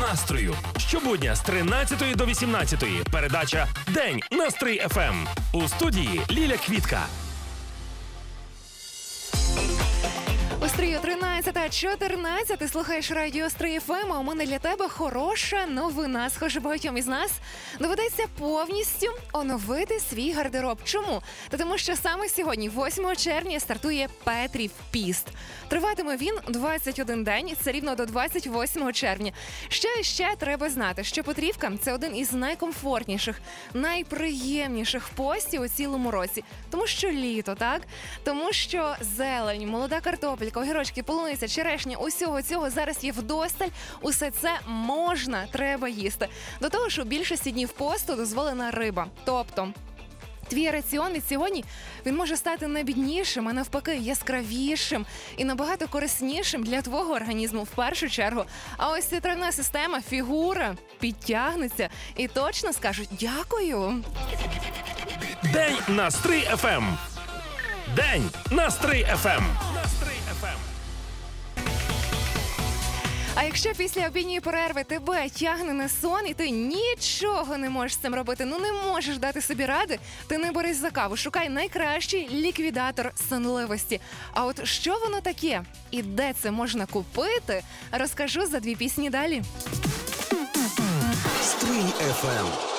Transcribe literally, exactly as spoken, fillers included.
настрою. Щобудня з тринадцятої до вісімнадцятої. Передача «День на Стрий еф ем». У студії Ліля Квітка. У Стрию тринадцята чотирнадцять, ти слухаєш радіо Стрий еф ем, а у мене для тебе хороша новина. Схоже, багатьом із нас доведеться повністю оновити свій гардероб. Чому? Та тому що саме сьогодні, восьмого червня, стартує Петрів піст. Триватиме він двадцять один день, це рівно до двадцять восьмого червня. Ще і ще треба знати, що Петрівка – це один із найкомфортніших, найприємніших постів у цілому році. Тому що літо, так? Тому що зелень, молода картопелька, огірочки, полуниця, черешня, усього цього зараз є вдосталь. Усе це можна, треба їсти. До того ж, у більшості днів посту дозволена риба. Тобто твій раціон від сьогодні, він може стати не біднішим, а навпаки яскравішим і набагато кориснішим для твого організму в першу чергу. А ось ця травна система, фігура підтягнеться і точно скажуть «дякую». День на Стрий еф ем. День на Стрий еф ем. А якщо після обідньої перерви тебе тягне на сон і ти нічого не можеш з цим робити, ну не можеш дати собі ради, ти не берись за каву, шукай найкращий ліквідатор сонливості. А от що воно таке і де це можна купити, розкажу за дві пісні далі. Стрий еф ем.